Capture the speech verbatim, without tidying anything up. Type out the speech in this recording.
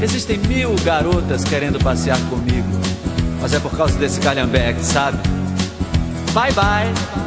Existem mil garotas querendo passear comigo, mas é por causa desse calhambeque, sabe? Bye bye.